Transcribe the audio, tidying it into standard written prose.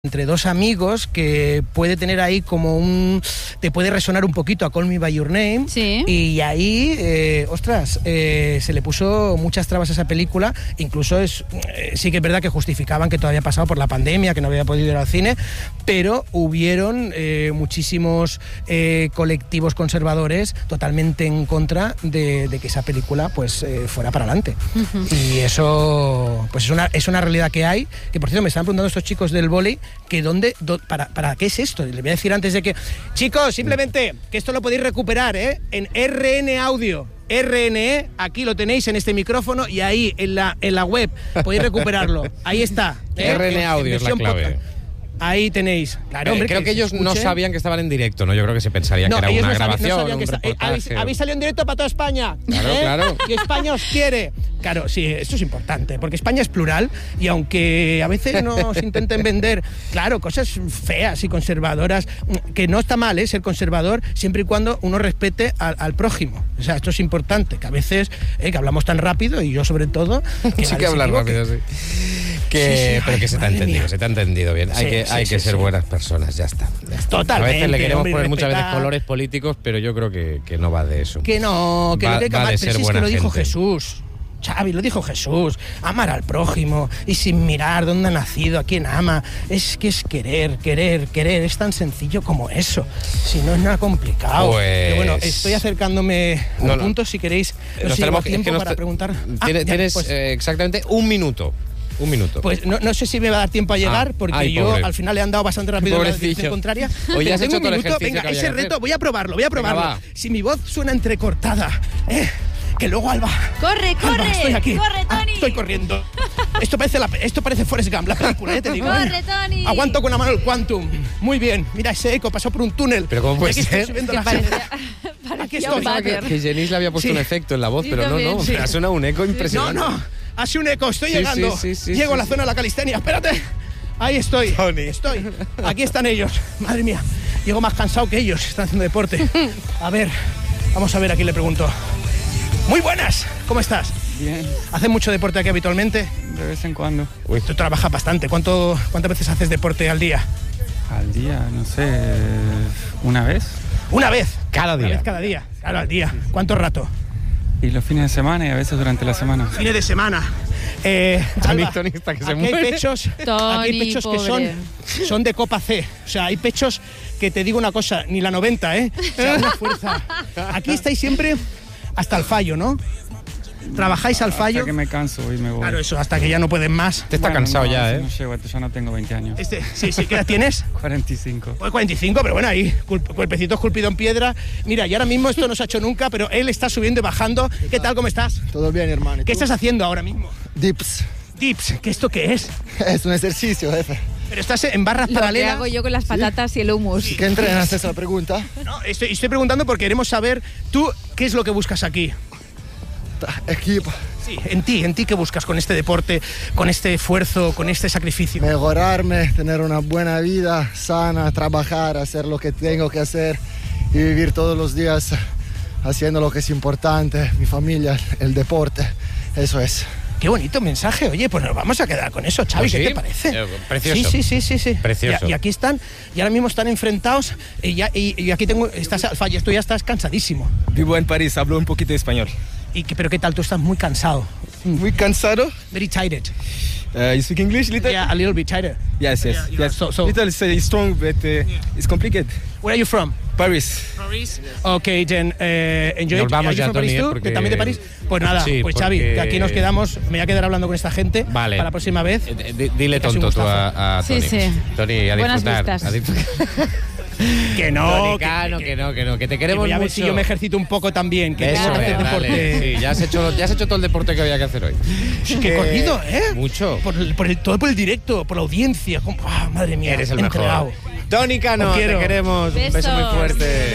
entre dos amigos que puede tener ahí como te puede resonar un poquito a Call Me By Your Name. Sí. Y ahí, se le puso muchas trabas a esa película. Incluso sí que es verdad que justificaban que todo había pasado por la pandemia, que no había podido ir al cine, pero hubieron muchísimos colectivos conservadores totalmente en contra de que esa película pues fuera para adelante. Uh-huh. Y eso pues es una realidad que hay, que por cierto me estaban preguntando estos chicos del vóley que para qué es esto. Les voy a decir antes de que, chicos, simplemente que esto lo podéis recuperar en RN Audio. RNE, aquí lo tenéis en este micrófono y ahí en la web podéis recuperarlo. Ahí está. RN Audio es la clave. Podcast. Ahí tenéis. Claro, hombre, creo que ellos no sabían que estaban en directo, ¿no? Yo creo que se pensarían que era una grabación, un reportaje. Habéis salido en directo para toda España. Claro. Y España os quiere. Claro, sí, esto es importante, porque España es plural y aunque a veces nos intenten vender, claro, cosas feas y conservadoras, que no está mal, ser conservador, siempre y cuando uno respete al prójimo. O sea, esto es importante, que a veces que hablamos tan rápido, y yo sobre todo... Sí que hablas rápido, sí. Pero que se te ha entendido bien. Hay que ser buenas personas, ya está. Totalmente. A veces le queremos poner muchas veces colores políticos, pero yo creo que no va de eso. Que no, que va, lo que hay que va amar, de ser pero si es buena que lo dijo gente. Jesús. Xavi, lo dijo Jesús, amar al prójimo y sin mirar dónde ha nacido, a quién ama, es querer, es tan sencillo como eso, si no es nada complicado. Pues... Pero bueno, estoy acercándome al punto, si queréis, nos tenemos tiempo para preguntar. Tienes exactamente un minuto. Pues no sé si me va a dar tiempo a llegar, porque yo al final le he andado bastante rápido en la dirección contraria. Hoy ya has hecho todo el ejercicio. Venga, que ese reto, voy a probarlo. Venga, si mi voz suena entrecortada, que luego Alba... ¡Corre! Alba, estoy aquí. ¡Corre, Tony! Estoy corriendo. Esto parece Forrest Gump, la película, te digo. ¡Corre, Tony! Aguanto con la mano el Quantum. Muy bien. Mira ese eco, pasó por un túnel. ¿Pero cómo puede ser? Aquí estoy. Que Jenis le había puesto un efecto en la voz, pero no. Sí. Ha sonado un eco impresionante. No. Ha sido un eco, estoy llegando. Llego a la zona de la calistenia. Espérate. Ahí estoy. Tony. Aquí están ellos. Madre mía. Llego más cansado que ellos. Están haciendo deporte. A ver, vamos a ver, aquí le pregunto. Muy buenas. ¿Cómo estás? Bien. ¿Haces mucho deporte aquí habitualmente? De vez en cuando. Tú trabajas bastante. ¿Cuántas veces haces deporte al día? Al día, no sé, ¿una vez? ¿Una vez? Cada día. Una vez cada día. Claro, al día. ¿Cuánto rato? Y los fines de semana y a veces durante la semana. Fines de semana. Alba, Tony está que se aquí muere. hay pechos que son de Copa C. O sea, hay pechos que te digo una cosa, ni la 90, O sea, una fuerza. Aquí estáis siempre hasta el fallo, ¿no? ¿Trabajáis al fallo? Hasta que me canso y me voy. Claro, eso, hasta que ya no pueden más. Te está cansado ya, No llego, ya no tengo 20 años. Sí, ¿qué edad tienes? 45. Pues 45, pero bueno, ahí, cuerpecito esculpido en piedra. Mira, y ahora mismo esto no se ha hecho nunca, pero él está subiendo y bajando. ¿Qué tal, cómo estás? Todo bien, hermano. ¿Qué estás haciendo ahora mismo? Dips. Dips, ¿esto qué es? Es un ejercicio, jefe. Pero estás en barras paralelas. Lo que hago yo con las patatas y el hummus. ¿Qué entrenas? Esa pregunta. No, estoy preguntando porque queremos saber tú qué es lo que buscas aquí. Equipo. Sí, en ti qué buscas con este deporte, con este esfuerzo, con este sacrificio. Mejorarme, tener una buena vida sana, trabajar, hacer lo que tengo que hacer y vivir todos los días haciendo lo que es importante, mi familia, el deporte, eso es. Qué bonito mensaje. Oye, pues nos vamos a quedar con eso, Xavi. Pues sí. ¿Qué te parece? Precioso. Sí. Precioso. Y aquí están, y ahora mismo están enfrentados. Y aquí estás al fallo, tú ya estás cansadísimo. Vivo en París, hablo un poquito de español. Pero ¿qué tal? Tú estás muy cansado. Muy cansado. Very tired. You speak English, little? Yeah, a little bit tired. Yes. So- Little is strong, but it's complicated. Where are you from? Paris. Okay, then enjoy. Nos vamos Are you ya, from Paris Tony, too? porque... ¿También de París? Pues nada, Sí, pues Xavi, porque- que aquí nos quedamos. Me voy a quedar hablando con esta gente. Vale. Para la próxima vez. Dile Casi un tonto tú gustazo. a Tony. Sí. Tony, a Buenas disfrutar. vistas. A disfrutar. Que no. Que te queremos voy a ver mucho. si yo me ejercito un poco también. Que Eso tengo que es, hacer dale. deporte. Sí, ya has hecho todo el deporte que había que hacer hoy. Qué corrido, ¿eh? Mucho. Todo por el directo, por la audiencia. Madre mía. Eres el entregado. mejor. Tony Cano, Os te quiero. queremos. Un beso muy Besos. fuerte.